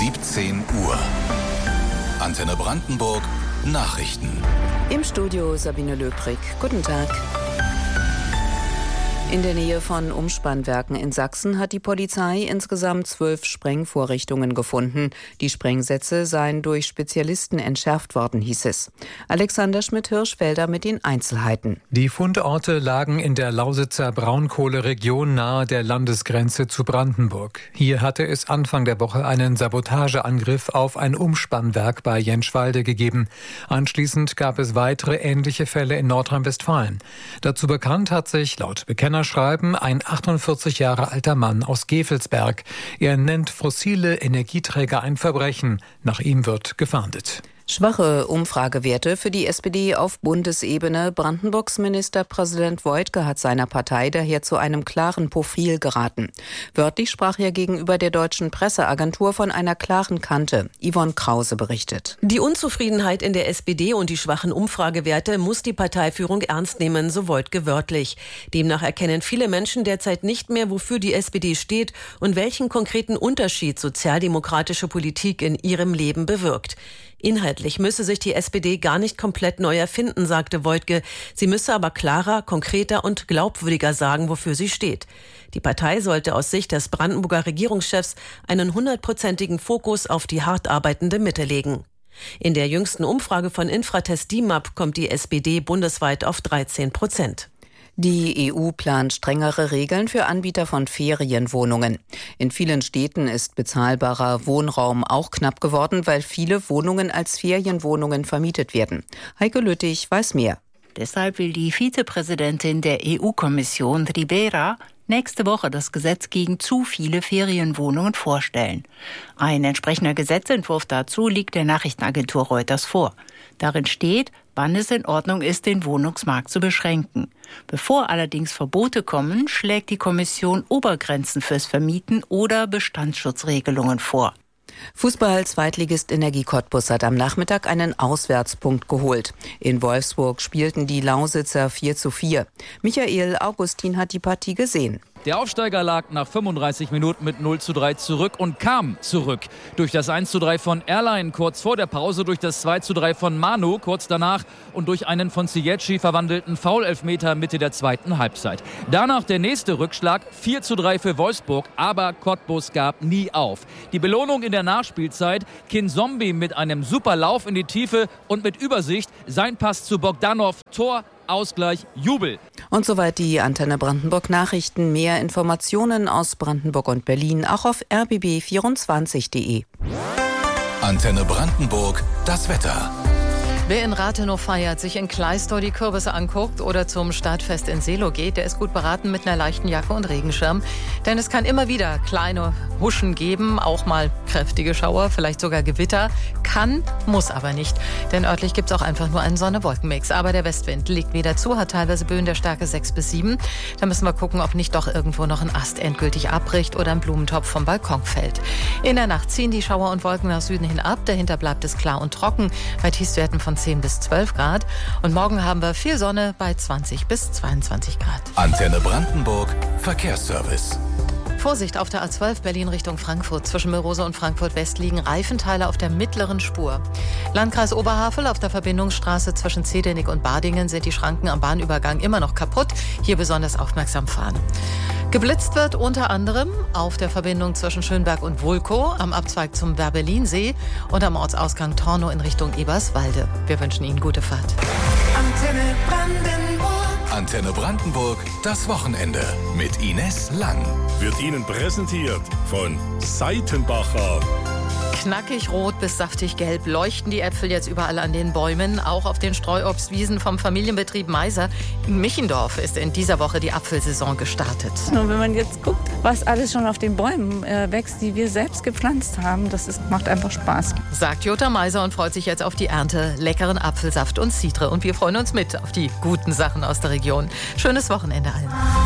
17 Uhr. Antenne Brandenburg Nachrichten. Im Studio Sabine Löbrig. Guten Tag. In der Nähe von Umspannwerken in Sachsen hat die Polizei insgesamt 12 Sprengvorrichtungen gefunden. Die Sprengsätze seien durch Spezialisten entschärft worden, hieß es. Alexander Schmidt-Hirschfelder mit den Einzelheiten. Die Fundorte lagen in der Lausitzer Braunkohleregion nahe der Landesgrenze zu Brandenburg. Hier hatte es Anfang der Woche einen Sabotageangriff auf ein Umspannwerk bei Jenschwalde gegeben. Anschließend gab es weitere ähnliche Fälle in Nordrhein-Westfalen. Dazu bekannt hat sich laut Bekennerschreiben ein 48 Jahre alter Mann aus Gevelsberg. Er nennt fossile Energieträger ein Verbrechen. Nach ihm wird gefahndet. Schwache Umfragewerte für die SPD auf Bundesebene. Brandenburgs Ministerpräsident Woidke hat seiner Partei daher zu einem klaren Profil geraten. Wörtlich sprach er gegenüber der deutschen Presseagentur von einer klaren Kante. Yvonne Krause berichtet. Die Unzufriedenheit in der SPD und die schwachen Umfragewerte muss die Parteiführung ernst nehmen, so Woidke wörtlich. Demnach erkennen viele Menschen derzeit nicht mehr, wofür die SPD steht und welchen konkreten Unterschied sozialdemokratische Politik in ihrem Leben bewirkt. Inhaltlich müsse sich die SPD gar nicht komplett neu erfinden, sagte Woidke. Sie müsse aber klarer, konkreter und glaubwürdiger sagen, wofür sie steht. Die Partei sollte aus Sicht des Brandenburger Regierungschefs einen 100%igen Fokus auf die hart arbeitende Mitte legen. In der jüngsten Umfrage von Infratest DIMAP kommt die SPD bundesweit auf 13%. Die EU plant strengere Regeln für Anbieter von Ferienwohnungen. In vielen Städten ist bezahlbarer Wohnraum auch knapp geworden, weil viele Wohnungen als Ferienwohnungen vermietet werden. Heike Lüttich weiß mehr. Deshalb will die Vizepräsidentin der EU-Kommission, Ribera, nächste Woche das Gesetz gegen zu viele Ferienwohnungen vorstellen. Ein entsprechender Gesetzentwurf dazu liegt der Nachrichtenagentur Reuters vor. Darin steht, wann es in Ordnung ist, den Wohnungsmarkt zu beschränken. Bevor allerdings Verbote kommen, schlägt die Kommission Obergrenzen fürs Vermieten oder Bestandsschutzregelungen vor. Fußball-Zweitligist Energie Cottbus hat am Nachmittag einen Auswärtspunkt geholt. In Wolfsburg spielten die Lausitzer 4:4. Michael Augustin hat die Partie gesehen. Der Aufsteiger lag nach 35 Minuten mit 0:3 zurück und kam zurück. Durch das 1:3 von Erlein kurz vor der Pause, durch das 2:3 von Manu kurz danach und durch einen von Ziyech verwandelten Foul-Elfmeter Mitte der zweiten Halbzeit. Danach der nächste Rückschlag, 4:3 für Wolfsburg, aber Cottbus gab nie auf. Die Belohnung in der Nachspielzeit, Kinzombie mit einem super Lauf in die Tiefe und mit Übersicht, sein Pass zu Bogdanov, Tor, Ausgleich, Jubel. Und soweit die Antenne Brandenburg Nachrichten. Mehr Informationen aus Brandenburg und Berlin auch auf rbb24.de. Antenne Brandenburg, das Wetter. Wer in Rathenow feiert, sich in Kleistow die Kürbisse anguckt oder zum Stadtfest in Seelow geht, der ist gut beraten mit einer leichten Jacke und Regenschirm. Denn es kann immer wieder kleine Huschen geben, auch mal kräftige Schauer, vielleicht sogar Gewitter. Kann, muss aber nicht. Denn örtlich gibt es auch einfach nur einen Sonne-Wolken-Mix. Aber der Westwind legt wieder zu, hat teilweise Böen der Stärke 6 bis 7. Da müssen wir gucken, ob nicht doch irgendwo noch ein Ast endgültig abbricht oder ein Blumentopf vom Balkon fällt. In der Nacht ziehen die Schauer und Wolken nach Süden hin ab. Dahinter bleibt es klar und trocken bei Tiefstwerten von 10 bis 12 Grad. Und morgen haben wir viel Sonne bei 20 bis 22 Grad. Antenne Brandenburg, Verkehrsservice. Vorsicht auf der A12 Berlin Richtung Frankfurt. Zwischen Mörose und Frankfurt West liegen Reifenteile auf der mittleren Spur. Landkreis Oberhavel auf der Verbindungsstraße zwischen Zedernick und Badingen sind die Schranken am Bahnübergang immer noch kaputt. Hier besonders aufmerksam fahren. Geblitzt wird unter anderem auf der Verbindung zwischen Schönberg und Wulkow, am Abzweig zum Werbelinsee und am Ortsausgang Tornow in Richtung Eberswalde. Wir wünschen Ihnen gute Fahrt. Antenne Brandenburg. Antenne Brandenburg, das Wochenende mit Ines Lang. Wird Ihnen präsentiert von Seitenbacher. Knackig rot bis saftig gelb leuchten die Äpfel jetzt überall an den Bäumen. Auch auf den Streuobstwiesen vom Familienbetrieb Meiser in Michendorf ist in dieser Woche die Apfelsaison gestartet. Und wenn man jetzt guckt, was alles schon auf den Bäumen wächst, die wir selbst gepflanzt haben, macht einfach Spaß. Sagt Jutta Meiser und freut sich jetzt auf die Ernte, leckeren Apfelsaft und Cidre. Und wir freuen uns mit auf die guten Sachen aus der Region. Schönes Wochenende allen.